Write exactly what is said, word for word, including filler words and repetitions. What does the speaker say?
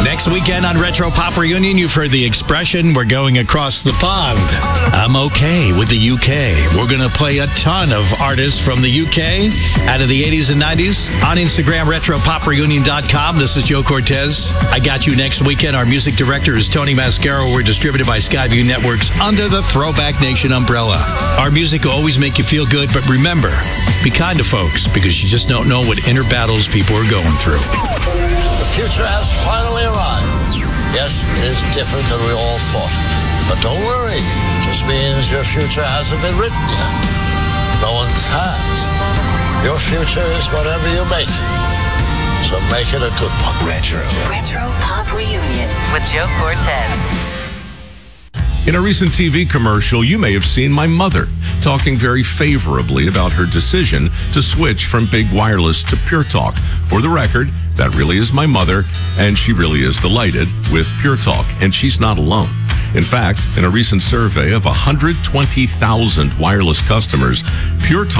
Next weekend on Retro Pop Reunion, you've heard the expression, we're going across the pond. I'm okay with the U K. We're going to play a ton of artists from the U K out of the eighties and nineties. On Instagram, retro pop reunion dot com. This is Joe Cortez. I got you next weekend. Our music director is Tony Mascaro. We're distributed by Skyview Networks under the Throwback Nation umbrella. Our music will always make you feel good, but remember, be kind to folks because you just don't know what inner battles people are going through. The future has finally arrived. Yes, it is different than we all thought. But don't worry. It just means your future hasn't been written yet. No one's has. Your future is whatever you make it. So make it a good one. Retro. Retro Pop Reunion with Joe Cortez. In a recent T V commercial, you may have seen my mother talking very favorably about her decision to switch from big wireless to Pure Talk. For the record, that really is my mother, and she really is delighted with Pure Talk, and she's not alone. In fact, in a recent survey of one hundred twenty thousand wireless customers, Pure Talk